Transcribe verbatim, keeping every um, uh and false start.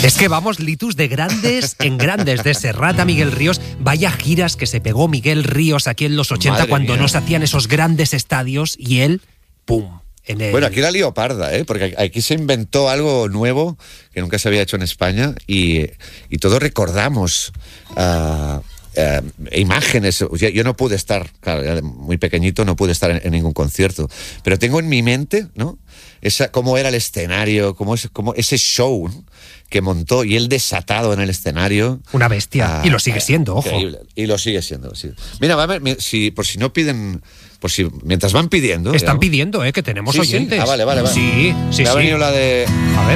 Es que vamos, Litus, de grandes en grandes. De Serrat a Miguel Ríos. Vaya giras que se pegó Miguel Ríos aquí en los ochenta, Madre cuando mía. no se hacían esos grandes estadios, y él, ¡pum! En el... Bueno, aquí la lío parda, ¿eh? Porque aquí se inventó algo nuevo que nunca se había hecho en España, y, y todos recordamos uh, uh, imágenes. O sea, yo no pude estar, claro, muy pequeñito, no pude estar en, en ningún concierto, pero tengo en mi mente, ¿no? Esa, cómo era el escenario, cómo, es, cómo ese show, ¿no? que montó, y él desatado en el escenario. Una bestia. Ah, y lo sigue siendo, ojo. Increíble. Y lo sigue siendo. Sí. Mira, va a ver, si, por si no piden, por si mientras van pidiendo. Están digamos. pidiendo, ¿eh? Que tenemos sí, oyentes. Sí. Ah, vale, vale, vale. Sí, sí, Me sí. ha venido la de... A ver.